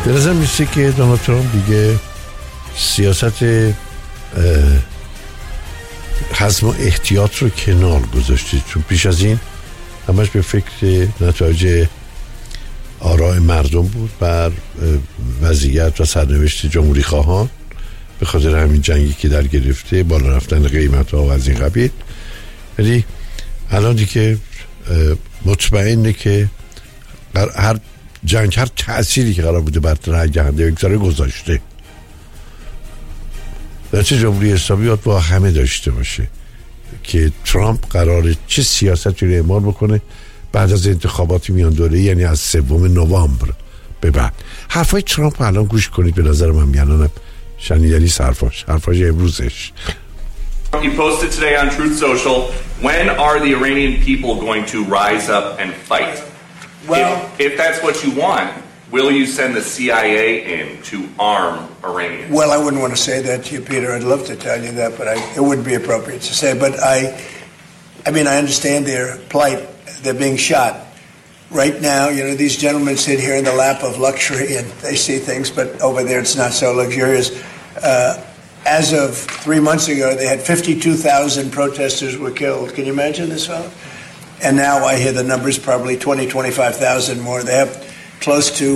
به نظر میسته که دونالد ترامپ دیگه سیاست حزم و احتیاط رو کنار گذاشته، چون پیش از این همش به فکر نتایج آراء مردم بود بر وضعیت و سرنوشت جمهوری خواهان به خاطر همین جنگی که در گرفته، بالا رفتن قیمت ها و از این قبیل. ولی الان دیگه مطمئنه که هر جنگ، هر تأثیری که قرار بوده بر رای دهنده بگذاره گذاشته. درچه جمهوری اسلامی باید با همه داشته باشه که ترامپ قراره چه سیاستی رو اعمال بکنه بعد از انتخابات میان دوره، یعنی از 3 نوامبر به بعد. حرفای ترامپ الان گوش کنید، به نظر من میانم شنیدنی حرفاش امروزش. He posted today on Truth Social, when are the Iranian people going to rise up and fight? Well, if that's what you want, will you send the CIA in to arm Iranians? Well, I wouldn't want to say that to you, Peter. I'd love to tell you that, but it wouldn't be appropriate to say. But I mean, I understand their plight. They're being shot. Right now, you know, these gentlemen sit here in the lap of luxury and they see things, but over there it's not so luxurious. As of 3 months ago, they had 52,000 protesters were killed. Can you imagine this, fellow? And now I hear the numbers probably 20, 25,000 more. They have close to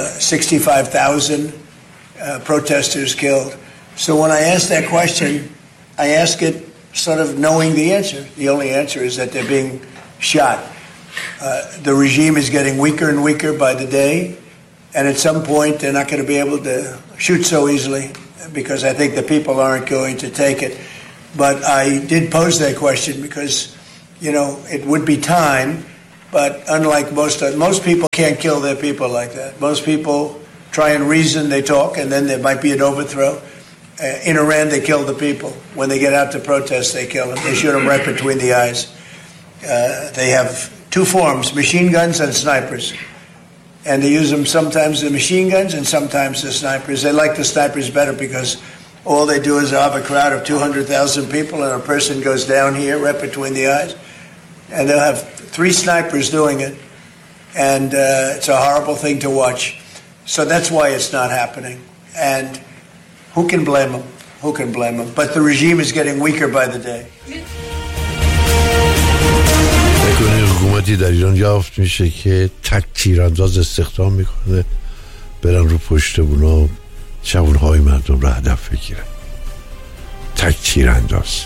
65,000 protesters killed. So when I ask that question, I ask it sort of knowing the answer. The only answer is that they're being shot. The regime is getting weaker and weaker by the day, and at some point they're not going to be able to shoot so easily because I think the people aren't going to take it. But I did pose that question because, you know, it would be time, but unlike most people can't kill their people like that. Most people try and reason, they talk, and then there might be an overthrow. In Iran, they kill the people. When they get out to protest, they kill them. They shoot them right between the eyes. They have 2 forms, machine guns and snipers. And they use them sometimes the machine guns and sometimes the snipers. They like the snipers better because all they do is have a crowd of 200,000 people and a person goes down here right between the eyes. And they'll have 3 snipers doing it. And it's a horrible thing to watch. So that's why it's not happening. And who can blame them? Who can blame them? But the regime is getting weaker by the day. حکومتی در ایران یافت میشه که تک تیرانداز استخدام میکنه برن رو پشت اونا جوانهای مردم رو هدف بگیرن. تک تیرانداز.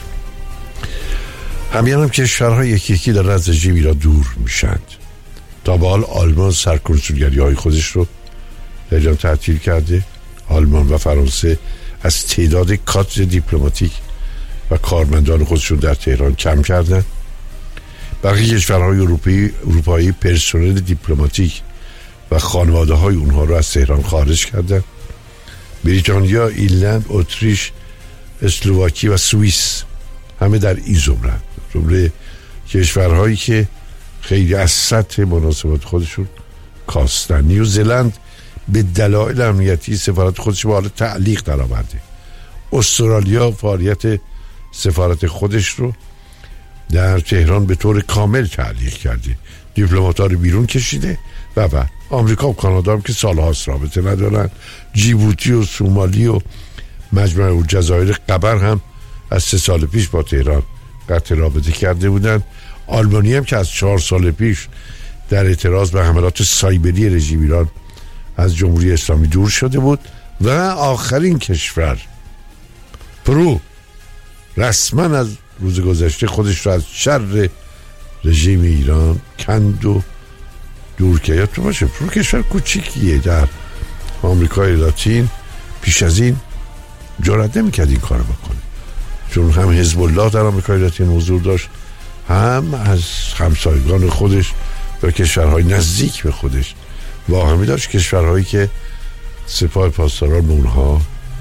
هم کشورها یکی دارن از رژیم ایران دور میشند. تا به حال آلمان سرکنسولگری های خودش رو در ایران تعطیل کرده. آلمان و فرانسه از تعداد کادر دیپلماتیک و کارمندان خودشون در تهران کم کردن. بقیه کشورهای اروپایی پرسنل دیپلماتیک و خانواده های اونها رو از تهران خارج کردن. بریتانیا، ایرلند، اتریش، اسلواکی و سوئیس همه در این جمله کشورهایی که خیلی از سطح مناسبات خودشون کاستن. نیوزلند به دلایل امنیتی سفارت خودش به حال تعلیق درآورده. استرالیا فعالیت سفارت خودش رو در تهران به طور کامل تعلیق کرده، دیپلمات‌ها رو بیرون کشیده و آمریکا و کانادا هم که سال‌هاست رابطه ندارن. جیبوتی و سومالی و مجمع الجزایر قبر هم از 3 سال پیش با تهران قطع رابطه کرده بودن. آلمانی هم که از 4 سال پیش در اعتراض به حملات سایبری رژیم ایران از جمهوری اسلامی دور شده بود. و آخرین کشور پرو رسما از روز گذشته خودش رو از شر رژیم ایران کند و دور کرد. یادتون باشه پرو کشور کوچیکیه در آمریکای لاتین. پیش از این جرئت نمی‌کرد این کارو بکنه، چون هم حزب الله در آمریکای لاتین حضور داشت، هم از همسایگان خودش و کشورهای نزدیک به خودش واهمی داشت، کشورهایی که سپاه پاسداران به اونها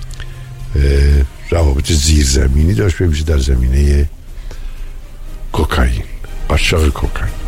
روابط زیرزمینی داشت، بمیشه در زمینه کوکائین، قاچاق کوکائین.